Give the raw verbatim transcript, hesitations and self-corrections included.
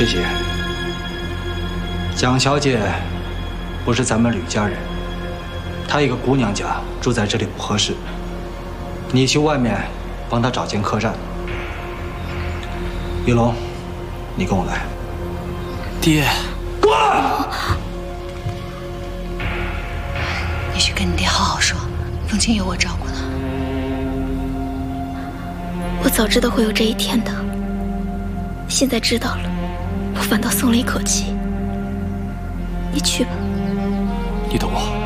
谢谢。蒋小姐不是咱们吕家人，她一个姑娘家住在这里不合适，你去外面帮她找间客栈。玉龙，你跟我来。 爹， 滚！ 你去跟你爹好好说，凤青有我照顾呢。 我早知道会有这一天的，现在知道了，我反倒松了一口气。你去吧。 你等我。